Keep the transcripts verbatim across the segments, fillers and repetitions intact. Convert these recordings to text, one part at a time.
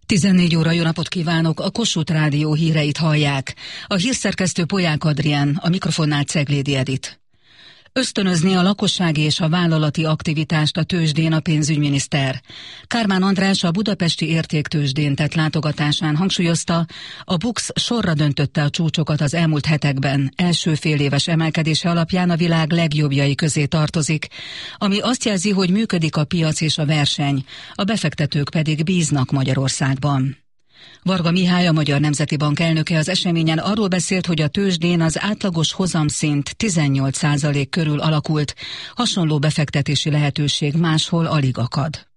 tizennégy óra, jó napot kívánok! A Kossuth Rádió híreit hallják. A hírszerkesztő Polyák Adrián, a mikrofonnál Ceglédi Edit. Ösztönözni a lakossági és a vállalati aktivitást a tőzsdén a pénzügyminiszter. Kármán András a budapesti értéktőzsdén tett látogatásán hangsúlyozta, a BUX sorra döntötte a csúcsokat az elmúlt hetekben. Első fél éves emelkedése alapján a világ legjobbjai közé tartozik, ami azt jelzi, hogy működik a piac és a verseny, a befektetők pedig bíznak Magyarországban. Varga Mihály, a Magyar Nemzeti Bank elnöke az eseményen arról beszélt, hogy a tőzsdén az átlagos hozamszint tizennyolc százalék körül alakult, hasonló befektetési lehetőség máshol alig akad.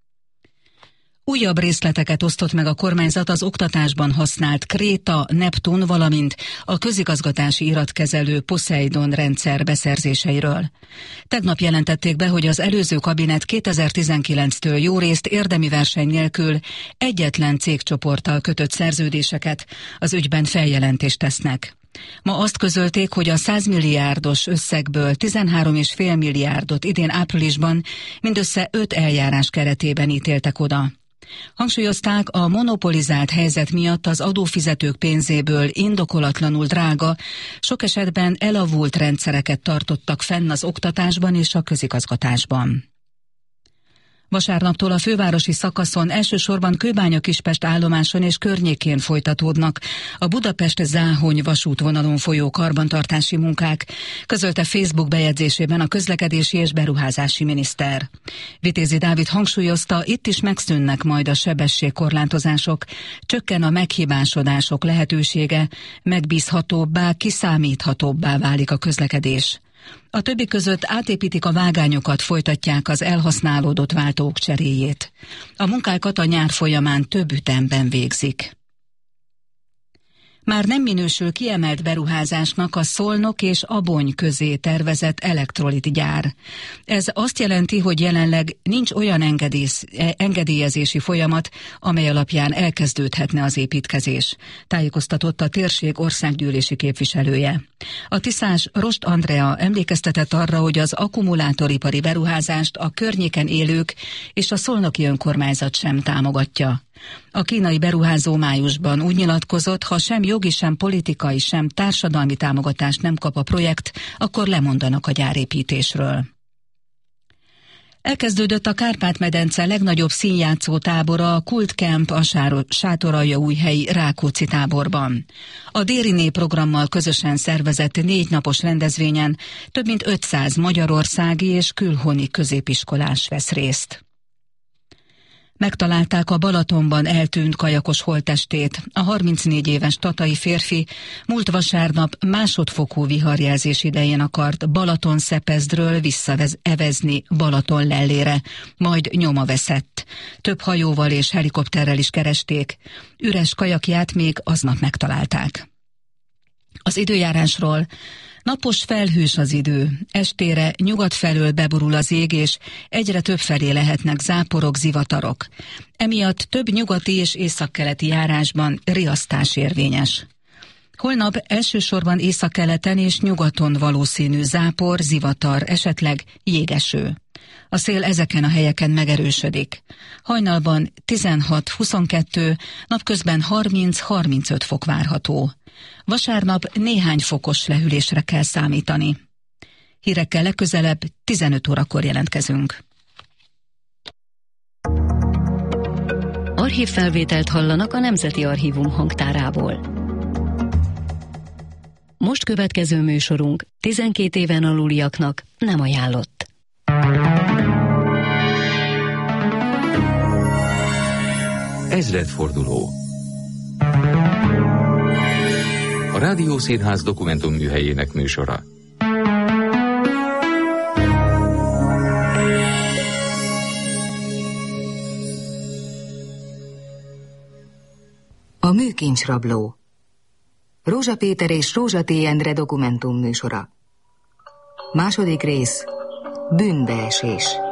Újabb részleteket osztott meg a kormányzat az oktatásban használt Kréta, Neptun, valamint a közigazgatási iratkezelő Poseidon rendszer beszerzéseiről. Tegnap jelentették be, hogy az előző kabinet kétezer-tizenkilenctől jórészt érdemi verseny nélkül egyetlen cégcsoporttal kötött szerződéseket, az ügyben feljelentést tesznek. Ma azt közölték, hogy a száz milliárdos összegből tizenhárom egész öt milliárdot idén áprilisban mindössze öt eljárás keretében ítéltek oda. Hangsúlyozták, a monopolizált helyzet miatt az adófizetők pénzéből indokolatlanul drága, sok esetben elavult rendszereket tartottak fenn az oktatásban és a közigazgatásban. Vasárnaptól a fővárosi szakaszon elsősorban Kőbánya-Kispest állomáson és környékén folytatódnak a Budapest-Záhony vasútvonalon folyó karbantartási munkák, közölte Facebook bejegyzésében a közlekedési és beruházási miniszter. Vitézi Dávid hangsúlyozta, itt is megszűnnek majd a sebességkorlátozások, csökken a meghibásodások lehetősége, megbízhatóbbá, kiszámíthatóbbá válik a közlekedés. A többi között átépítik a vágányokat, folytatják az elhasználódott váltók cseréjét. A munkákat a nyár folyamán több ütemben végzik. Már nem minősül kiemelt beruházásnak a Szolnok és Abony közé tervezett elektrolitgyár. Ez azt jelenti, hogy jelenleg nincs olyan engedélyez, engedélyezési folyamat, amely alapján elkezdődhetne az építkezés, tájékoztatott a térség országgyűlési képviselője. A tiszás Rost Andrea emlékeztetett arra, hogy az akkumulátoripari beruházást a környéken élők és a szolnoki önkormányzat sem támogatja. A kínai beruházó májusban úgy nyilatkozott, ha sem jogi, sem politikai, sem társadalmi támogatást nem kap a projekt, akkor lemondanak a gyárépítésről. Elkezdődött a Kárpát-medence legnagyobb színjátszó tábora, a Kult Camp a Sátoraljaújhelyi Rákóczi táborban. A Dériné programmal közösen szervezett négy napos rendezvényen több mint ötszáz magyarországi és külhoni középiskolás vesz részt. Megtalálták a Balatonban eltűnt kajakos holttestét. A harmincnégy éves tatai férfi múlt vasárnap másodfokú viharjelzés idején akart Balaton-Szepezdről visszaevezni Balaton-Lellére, majd nyoma veszett. Több hajóval és helikopterrel is keresték. Üres kajakját még aznap megtalálták. Az időjárásról: napos, felhős az idő, estére nyugat felől beborul az ég, és egyre több felé lehetnek záporok, zivatarok. Emiatt több nyugati és északkeleti járásban riasztás érvényes. Holnap elsősorban északkeleten és nyugaton valószínű zápor, zivatar, esetleg jégeső. A szél ezeken a helyeken megerősödik. Hajnalban tizenhat-huszonkettő, napközben harminc-harmincöt fok várható. Vasárnap néhány fokos lehűlésre kell számítani. Hírekkel legközelebb tizenöt órakor jelentkezünk. Archívfelvételt hallanak a Nemzeti Archívum hangtárából. Most következő műsorunk tizenkét éven aluliaknak nem ajánlott. Ezredforduló. A Rádió Színház dokumentumműhelyének műsora. A műkincsrabló. Rózsa Péter és Rózsa T. Endre dokumentumműsora. Második rész. Bűnbeesés.